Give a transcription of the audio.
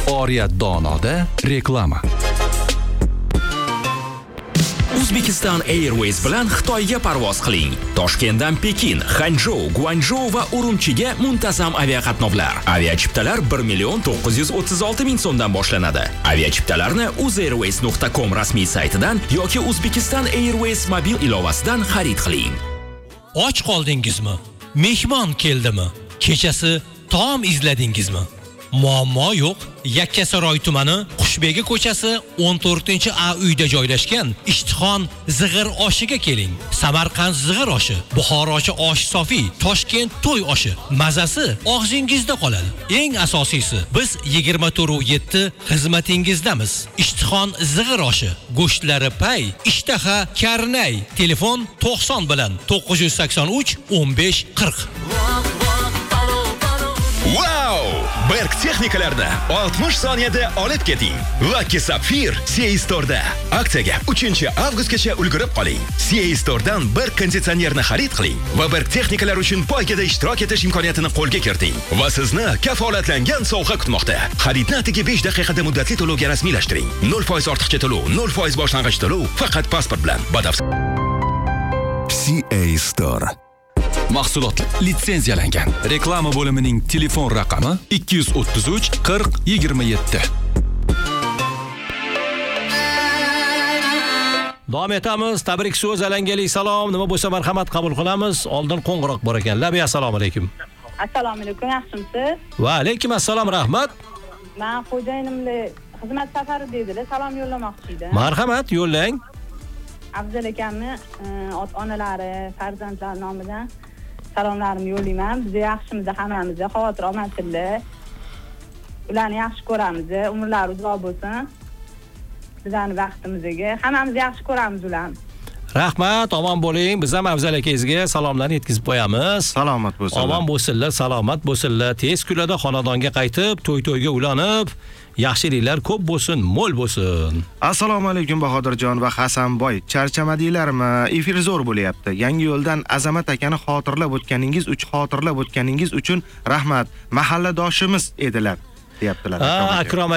Oriyat Donoda reklama. Uzbekistan Airways bilan Xitoyga parvoz qiling. Toshkentdan Pekin, Hanzhou, Guangzhou va Urumchiga muntazam aviaqatnovlar. Aviachiptalar 1,936,000 so'mdan boshlanadi. Aviachiptalarni uzairways.com rasmiy saytidan yoki Uzbekistan Airways mobil ilovasidan xarid qiling. Och qoldingizmi? Mehmon keldimi? Kechasi taom izladingizmi? Muammo yo'q. Yakkasaroy tumani Qushbegi ko'chasi 14-A uyda joylashgan Ishtixon zig'ir oshiga keling. Samarqand zig'ir oshi, Buxorochi osh sofi, Toshkent to'y oshi. Mazasi og'zingizda qoladi. Eng asosiysi, biz 24/7 xizmatingizdamiz. Ishtixon zig'ir oshi, go'shtlari pay, ishtaha karnay. Telefon 90 bilan 983 15 40. Wow! Berg texnikalarni 60 soniyada olib keting. Lucky Sapphire CA Store'da. Aksiyaga 3-avgustgacha ulgurib qoling. CA Store'dan bir konditsionerni xarid qiling va Berg texnikalar uchun poygada ishtirok etish imkoniyatini qo'lga kiriting. Va sizni kafolatlangan sovg'a kutmoqda. Xaridni atigi 5 daqiqada muddatli to'lovga rasmiylashtiring. 0% ortiqcha to'lov, 0% boshlang'ich to'lov faqat pasport bilan. CA Store. Mahsulot litsenziyalangan. Reklama bo'limining telefon raqami 233 40 27. Davom etamiz. Tabrik so'z, alangalik salom. Nima bo'lsa marhamat qabul qilamiz. Oldin qo'ng'iroq bor ekan. Labi assalomu alaykum. Assalomu alaykum, yaxshimisiz? Va alaykum assalom, rahmat. Men xo'jayinimga xizmat safari dedilar, salom yo'llamoqchi edim. Marhamat, yo'llang. Afzal akamni ota-onalari, farzandlari nomidan salomlarimni yo'llayman. Biz yaxshimiz, hammamiz xavotir olmasinlar. Ularni yaxshi ko'ramiz. Umrlari uzoq bo'lsin. Bizlarning vaqtimizga hammamiz yaxshi ko'ramiz ularni. Rahmat, omon bo'ling. Biz ham Afzal akangizga salomlarni yetkazib qo'yamiz. Salomat bo'lsinlar. Omon bo'lsinlar, salomat bo'lsinlar. Tez kunlarda xonadonga qaytib, to'y-to'yga ulanib, yaxshiliklar ko'p bo'lsin, mo'l bo'lsin. Assalomu alaykum Bahodirjon va Hasanboy. Charchamadinglarmi? Efir zo'r bo'lyapti. Yangi yo'ldan Azamat akani xotirlab o'tganingiz uchun rahmat. Mahalladoshimiz edilar, deyaptilar. Akrom